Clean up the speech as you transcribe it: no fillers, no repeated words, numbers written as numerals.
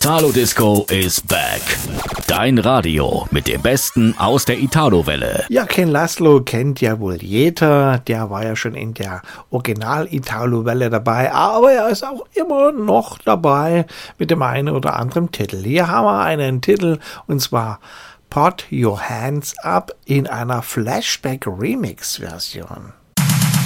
Italo Disco is back. Dein Radio mit dem Besten aus der Italo-Welle. Ja, Ken Laszlo kennt ja wohl jeder. Der war ja schon in der Original-Italo-Welle dabei. Aber er ist auch immer noch dabei mit dem einen oder anderen Titel. Hier haben wir einen Titel und zwar Put Your Hands Up in einer Flashback-Remix-Version.